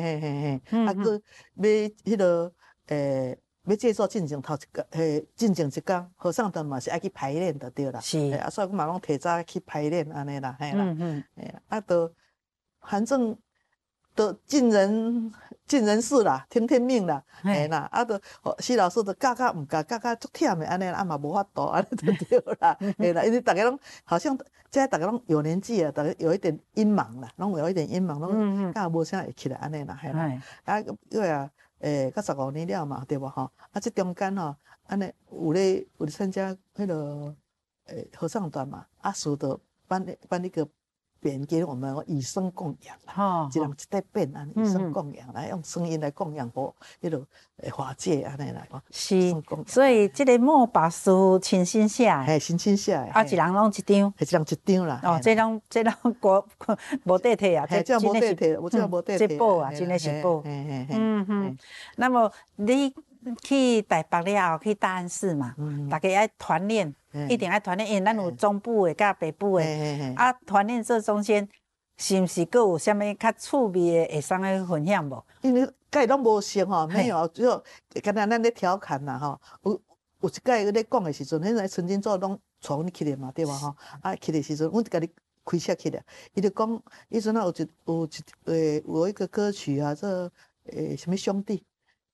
嘿嘿嘿， 嗯佫要迄落要制作进前头一个，进前一工，和尚团嘛是爱去排练的对啦。 是所以我嘛拢提早去排练安尼啦，嘿啦，嘿啦，都反正都尽人事啦，听天命啦，嘿啦，都徐老师都教唔教，教足忝的安尼啦，嘛无法度安尼就对啦，嘿啦，因为大家拢好像现在大家拢有年纪啊，大家有一点阴芒啦，拢有一点阴芒，拢教无啥会起来安尼啦，嘿啦，因为啊。到15年了嘛，对无吼？这中间吼，安尼有咧参加迄个合唱团嘛，使得办那个变给我们以声供养啦，一人一块变安以声供养来用声音来供养佛，迄个法界安尼来讲。 是，所以这个墨把书亲身写的， 嘿，亲身写的， 一人拢一张， 一人一张啦。 这拢国无得摕啊， 这无得摕，有这无得摕。 这宝啊，真的是宝。那么你去台北了后去大安寺嘛，大家爱团练，一定爱团练，因为咱有中部的甲北部的，团练这中间是毋是佫有啥物较趣味的会使来分享无？ 因为甲伊拢无熟吼，没有，就敢若咱咧调侃啦吼。有一届咧讲的时阵，迄个陈金座拢带阮去的嘛，对无吼？去的时阵，阮就甲你开车去的，伊就讲，迄阵啊有一个歌曲啊，这什么兄弟，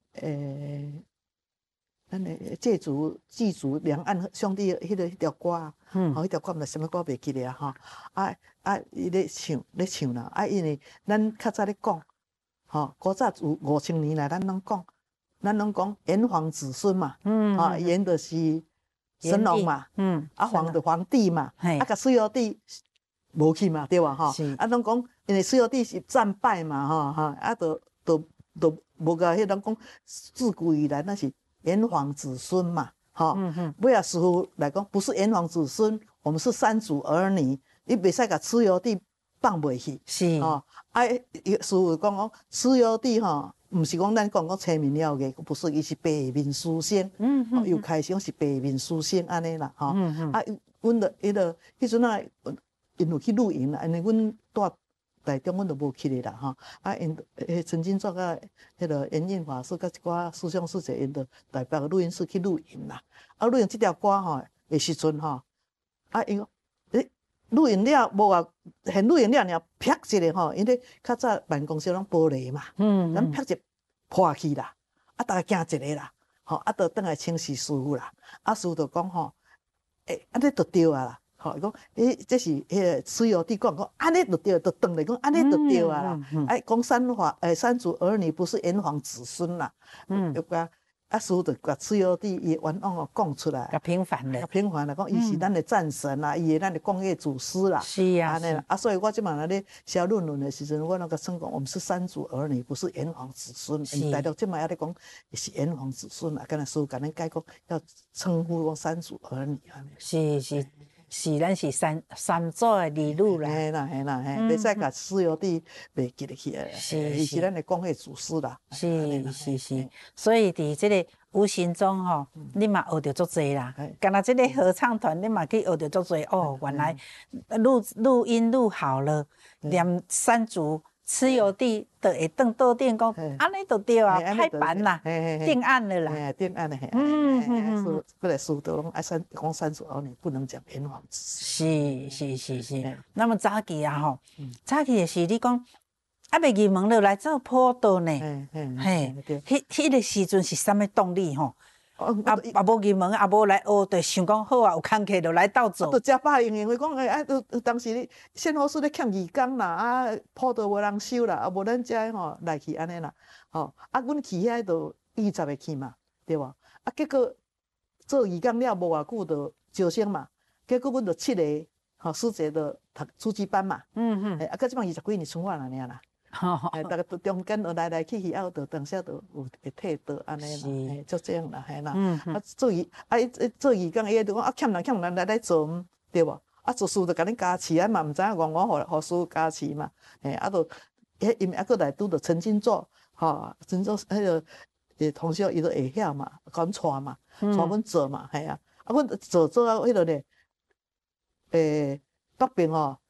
咱的祭祖两岸兄弟迄条歌啊，迄条歌毋知什么歌袂记咧啊吼，伊咧唱啦，因为咱较早咧讲，吼，古早有5000年来，咱拢讲炎黄子孙嘛，炎的是神农嘛，黄的皇帝嘛，甲隋炀帝无去嘛，对吧？吼，拢讲因为隋炀帝是战败嘛，吼，都无甲迄人讲自古以来那是炎黄子孙嘛，吼，尾啊师傅来讲不是炎黄子孙，我们是三祖儿女，你袂使甲隋炀帝放袂去， 是吼，师傅讲隋炀帝吼。毋是讲咱讲清明了嘅，不是，伊是白面书生，又开始讲是白面书生安尼啦，吼，阮着迄阵啊，因有去露营啦，因为阮住台中，阮就无去咧啦，吼，因陈金作甲迄个延印法师甲一寡师兄师姐，因着台北录音室去录音啦，录音即条歌吼的时阵吼，因录音了无啊，现录音了尔啪一下吼，因为较早办公室拢玻璃嘛，咱啪一破去啦，大家惊一个啦，吼，倒转来请示师傅啦，师傅就讲吼，安尼就对啊啦，吼，伊讲，这是迄个隋炀帝讲，安尼就对，就转来讲，安尼就对啊啦，讲三祖儿女不是炎黄子孙啦，又讲。师傅就甲隋炀帝伊冤枉讲出来， 甲平反了， 讲伊是咱的战神啦，伊是咱的工业祖师啦， 是啊， 安尼啦，所以我即满咧写论文的时阵，我那个算讲，我们是三祖儿女，不是炎黄子孙。大陆即满也咧讲，是炎黄子孙啦，敢若师傅甲咱解讲，要称呼讲三祖儿女安尼。 是，咱是三祖的儿女啦。 嘿啦，袂使甲隋炀帝袂记得去诶，伊是咱的工业祖师啦。 是，所以伫即个无形中吼，你嘛学着足侪啦。敢若即个合唱团，你嘛去学着足侪哦。原来录音录好了，连三祖蚩尤帝就会当桌顶讲，安尼就对啊，拍板啦，定案了啦。 定案了，过来师傅都拢爱讲三祖儿女不能讲炎黄子孙。 是。那么早期啊吼，早期的是你讲。袂入门就来做普渡呢，迄个时阵是啥物动力吼？无入门，无来学，就想讲好啊，有空课就来斗做。 就食饱用话讲，当时现好师咧欠义工啦，普渡无人收啦，无咱遮吼来去安尼啦，吼，阮去遐就20个去嘛，对无？结果做义工了无偌久就招生嘛，结果阮就7个吼师姐就读初级班嘛，到即摆20几年剩我啦尔啦。大家中间来去，后就当时就有会退倒安尼啦，就这样啦，嘿啦。做义工，伊就讲欠人来做，对无？做事就甲恁加持，嘛毋知影我互师加持嘛，就因为过来拄着陈金座，陈座迄个同学伊都会晓嘛，甲阮带嘛，带阮做嘛，阮做到迄落咧，北边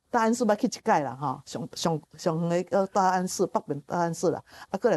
大安寺捌去一届啦，吼，上远的到大安寺北面大安寺啦，啊，过来